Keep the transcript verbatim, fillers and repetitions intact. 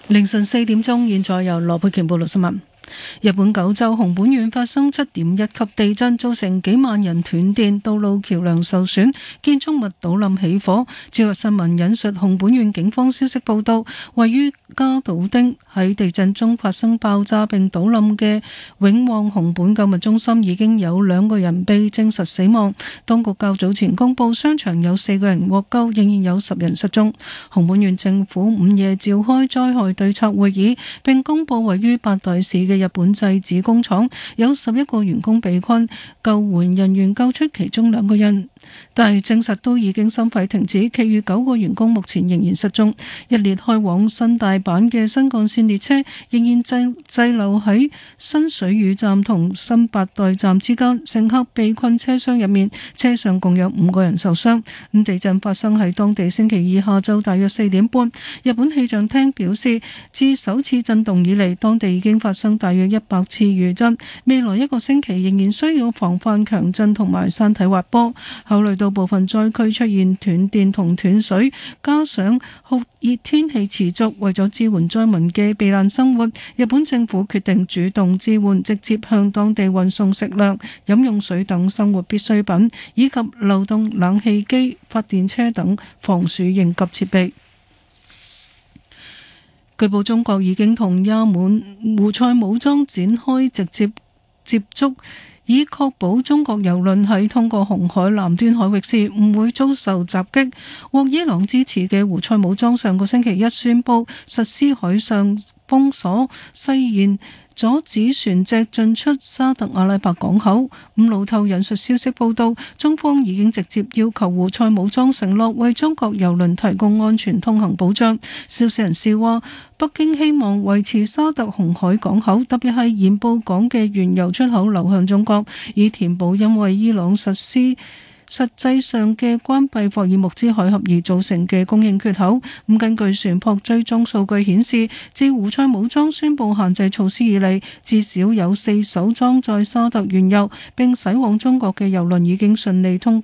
凌晨四點鐘，現在由羅佩瓊報道新聞。日本九州熊本縣發生七點一級地震，造成幾萬人斷電，道路橋樑受損，建築物倒冧起火。朝日新聞引述熊本縣警方消息報道，位於加島町喺地震中發生爆炸並倒冧嘅永旺熊本購物中心已經有兩個人被證實死亡。當局較早前公布，商場有四個人獲救，仍然有十人失蹤。熊本縣政府午夜召開災害對策會議，並公布位於八代市嘅日本製紙工廠有十一個員工被困，救援人員救出其中兩個人，但係證實都已經心肺停止，其餘九個員工目前仍然失蹤。一列開往新大阪嘅新幹線列車仍然滯滯留喺新水浦站同新八代站之間，乘客被困車廂入面，車上共有五個人受傷。咁地震發生喺當地星期二下晝大約四點半。日本氣象廳表示，自首次震動以嚟，當地已經發生大約一百次餘震，未來一個星期仍然需要防範強震同埋山體滑坡。考慮到部分災區出現斷電同斷水，加上酷熱天氣持續，為咗支援災民嘅避難生活，日本政府決定主動支援，直接向當地運送食糧、飲用水等生活必需品，以及流動冷氣機、發電車等防暑應急設備。據報中國已經同也門胡塞武裝展開直接接觸，以確保中國郵輪喺通過紅海南端海域時唔會遭受襲擊。獲伊朗支持嘅胡塞武裝上個星期一宣布實施海上封鎖，誓言阻止船隻進出沙特阿拉伯港口。五路透引述消息報道，中方已經直接要求胡塞武裝承諾為中國郵輪提供安全通行保障。消息人士話，北京希望維持沙特紅海港口，特別係鹽步港嘅原油出口流向中國，以填補因為伊朗實施實際上嘅關閉霍爾木茲海峽而造成嘅供應缺口。咁根據船舶追蹤數據顯示，自胡塞武裝宣布限制措施以嚟，至少有四艘裝載沙特原油並駛往中國嘅油輪已經順利通過